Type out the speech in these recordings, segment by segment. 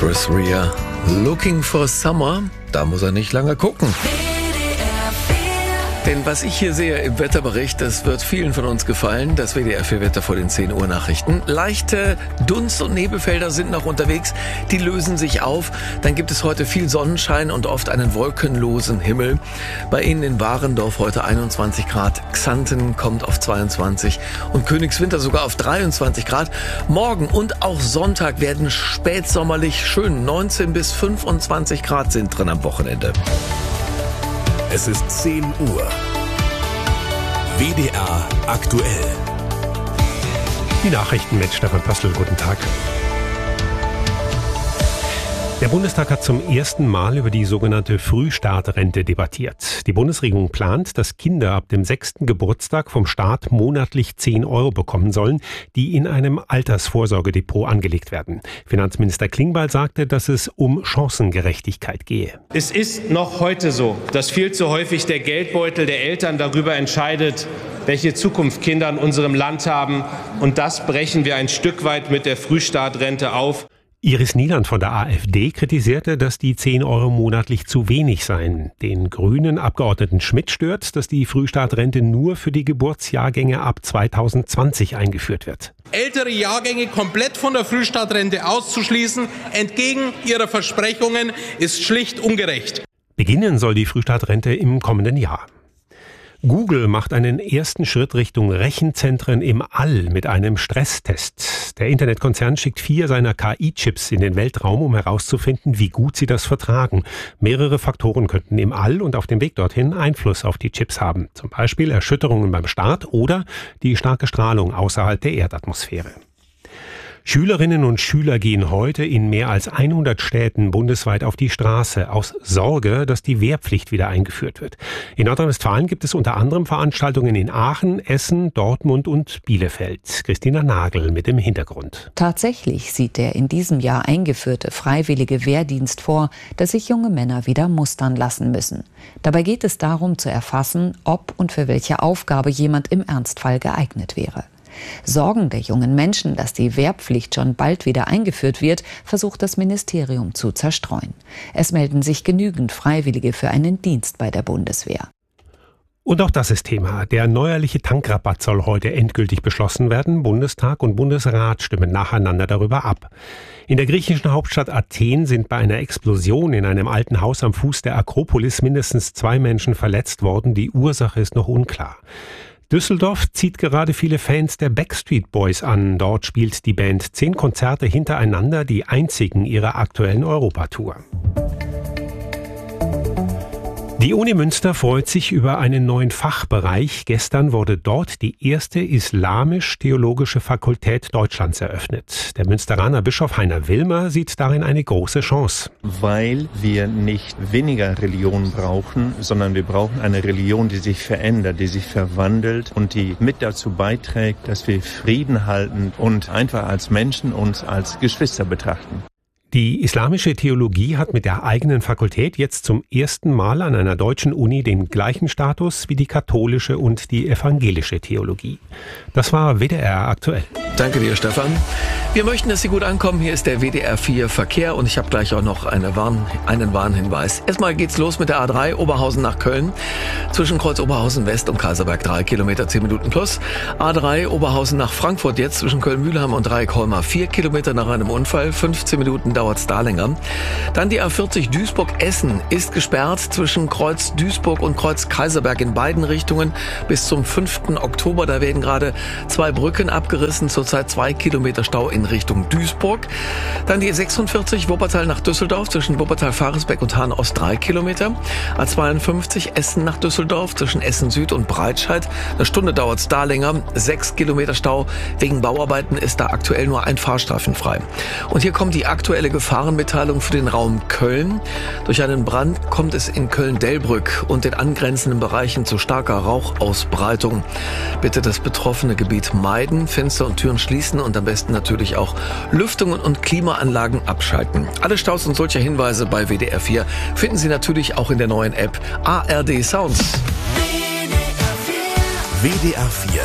Chris Rea, Looking for Summer, da muss er nicht lange gucken. Denn was ich hier sehe im Wetterbericht, das wird vielen von uns gefallen. Das WDR 4 Wetter vor den 10 Uhr Nachrichten. Leichte Dunst- und Nebelfelder sind noch unterwegs. Die lösen sich auf. Dann gibt es heute viel Sonnenschein und oft einen wolkenlosen Himmel. Bei Ihnen in Warendorf heute 21 Grad. Xanten kommt auf 22 und Königswinter sogar auf 23 Grad. Morgen und auch Sonntag werden spätsommerlich schön. 19 bis 25 Grad sind drin am Wochenende. Es ist 10 Uhr. WDR aktuell. Die Nachrichten mit Stefan Pöstl. Guten Tag. Der Bundestag hat zum ersten Mal über die sogenannte Frühstartrente debattiert. Die Bundesregierung plant, dass Kinder ab dem 6. Geburtstag vom Staat monatlich 10 € bekommen sollen, die in einem Altersvorsorgedepot angelegt werden. Finanzminister Klingbeil sagte, dass es um Chancengerechtigkeit gehe. Es ist noch heute so, dass viel zu häufig der Geldbeutel der Eltern darüber entscheidet, welche Zukunft Kinder in unserem Land haben. Und das brechen wir ein Stück weit mit der Frühstartrente auf. Iris Nieland von der AfD kritisierte, dass die 10 € monatlich zu wenig seien. Den grünen Abgeordneten Schmidt stört, dass die Frühstartrente nur für die Geburtsjahrgänge ab 2020 eingeführt wird. Ältere Jahrgänge komplett von der Frühstartrente auszuschließen, entgegen ihrer Versprechungen, ist schlicht ungerecht. Beginnen soll die Frühstartrente im kommenden Jahr. Google macht einen ersten Schritt Richtung Rechenzentren im All mit einem Stresstest. Der Internetkonzern schickt 4 seiner KI-Chips in den Weltraum, um herauszufinden, wie gut sie das vertragen. Mehrere Faktoren könnten im All und auf dem Weg dorthin Einfluss auf die Chips haben. Zum Beispiel Erschütterungen beim Start oder die starke Strahlung außerhalb der Erdatmosphäre. Schülerinnen und Schüler gehen heute in mehr als 100 Städten bundesweit auf die Straße aus Sorge, dass die Wehrpflicht wieder eingeführt wird. In Nordrhein-Westfalen gibt es unter anderem Veranstaltungen in Aachen, Essen, Dortmund und Bielefeld. Christina Nagel mit dem Hintergrund. Tatsächlich sieht der in diesem Jahr eingeführte freiwillige Wehrdienst vor, dass sich junge Männer wieder mustern lassen müssen. Dabei geht es darum zu erfassen, ob und für welche Aufgabe jemand im Ernstfall geeignet wäre. Sorgen der jungen Menschen, dass die Wehrpflicht schon bald wieder eingeführt wird, versucht das Ministerium zu zerstreuen. Es melden sich genügend Freiwillige für einen Dienst bei der Bundeswehr. Und auch das ist Thema. Der neuerliche Tankrabatt soll heute endgültig beschlossen werden. Bundestag und Bundesrat stimmen nacheinander darüber ab. In der griechischen Hauptstadt Athen sind bei einer Explosion in einem alten Haus am Fuß der Akropolis mindestens 2 Menschen verletzt worden. Die Ursache ist noch unklar. Düsseldorf zieht gerade viele Fans der Backstreet Boys an. Dort spielt die Band 10 Konzerte hintereinander, die einzigen ihrer aktuellen Europatour. Die Uni Münster freut sich über einen neuen Fachbereich. Gestern wurde dort die erste islamisch-theologische Fakultät Deutschlands eröffnet. Der Münsteraner Bischof Heiner Wilmer sieht darin eine große Chance. Weil wir nicht weniger Religion brauchen, sondern wir brauchen eine Religion, die sich verändert, die sich verwandelt und die mit dazu beiträgt, dass wir Frieden halten und einfach als Menschen uns als Geschwister betrachten. Die islamische Theologie hat mit der eigenen Fakultät jetzt zum ersten Mal an einer deutschen Uni den gleichen Status wie die katholische und die evangelische Theologie. Das war WDR aktuell. Danke dir, Stefan. Wir möchten, dass Sie gut ankommen. Hier ist der WDR 4 Verkehr und ich habe gleich auch noch einen Warnhinweis. Erstmal geht's los mit der A3 Oberhausen nach Köln. Zwischen Kreuz Oberhausen West und Kaiserberg 3 Kilometer 10 Minuten plus. A3 Oberhausen nach Frankfurt jetzt zwischen Köln-Mühlheim und Dreieck-Holmer 4 Kilometer nach einem Unfall. 15 Minuten dauert es da länger. Dann die A40 Duisburg-Essen ist gesperrt zwischen Kreuz Duisburg und Kreuz Kaiserberg in beiden Richtungen bis zum 5. Oktober. Da werden gerade 2 Brücken abgerissen, zurzeit 2 Kilometer Stau in Richtung Duisburg. Dann die 46 Wuppertal nach Düsseldorf zwischen Wuppertal, Faresbeck und Hahn Ost 3 Kilometer. A52 Essen nach Düsseldorf zwischen Essen Süd und Breitscheid. Eine Stunde dauert es da länger. 6 Kilometer Stau. Wegen Bauarbeiten ist da aktuell nur ein Fahrstreifen frei. Und hier kommt die aktuelle Gefahrenmitteilung für den Raum Köln. Durch einen Brand kommt es in Köln-Delbrück und den angrenzenden Bereichen zu starker Rauchausbreitung. Bitte das betroffene Gebiet meiden, Fenster und Türen schließen und am besten natürlich auch Lüftungen und Klimaanlagen abschalten. Alle Staus und solche Hinweise bei WDR 4 finden Sie natürlich auch in der neuen App ARD Sounds. WDR 4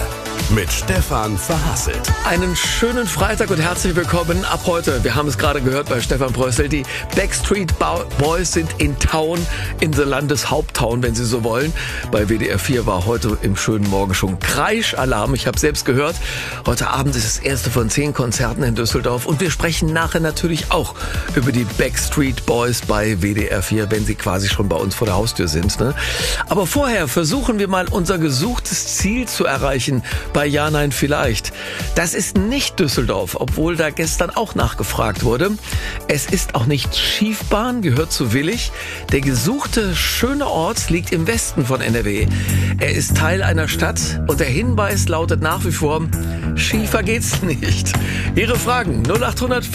mit Stefan Verhasselt. Einen schönen Freitag und herzlich willkommen ab heute. Wir haben es gerade gehört bei Stefan Brössel. Die Backstreet Boys sind in Town, in the Landeshaupttown, wenn Sie so wollen. Bei WDR 4 war heute im schönen Morgen schon Kreischalarm. Ich habe selbst gehört. Heute Abend ist das erste von 10 Konzerten in Düsseldorf. Und wir sprechen nachher natürlich auch über die Backstreet Boys bei WDR 4, wenn sie quasi schon bei uns vor der Haustür sind. Ne? Aber vorher versuchen wir mal unser gesuchtes Ziel zu erreichen bei Ja, Nein, Vielleicht. Das ist nicht Düsseldorf, obwohl da gestern auch nachgefragt wurde. Es ist auch nicht Schiefbahn, gehört zu Willich. Der gesuchte schöne Ort liegt im Westen von NRW. Er ist Teil einer Stadt und der Hinweis lautet nach wie vor, schiefer geht's nicht. Ihre Fragen 0800